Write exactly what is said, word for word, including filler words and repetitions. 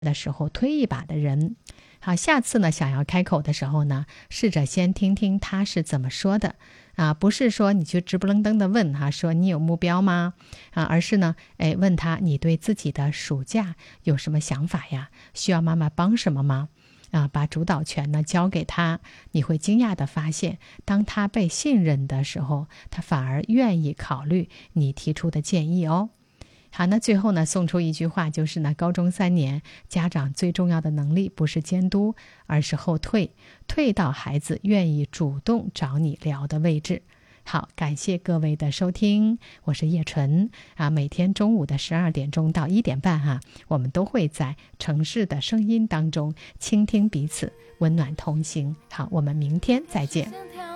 的时候推一把的人。好，下次呢想要开口的时候呢，试着先听听他是怎么说的啊，不是说你去直不愣登的问哈，说你有目标吗啊，而是呢，哎，问他你对自己的暑假有什么想法呀？需要妈妈帮什么吗？啊，把主导权呢交给他，你会惊讶地发现，当他被信任的时候，他反而愿意考虑你提出的建议哦。好，那最后呢，送出一句话，就是呢，高中三年，家长最重要的能力不是监督，而是后退，退到孩子愿意主动找你聊的位置。好，感谢各位的收听，我是叶纯啊。每天中午的十二点钟到一点半哈、啊，我们都会在城市的声音当中倾听彼此，温暖同行。好，我们明天再见。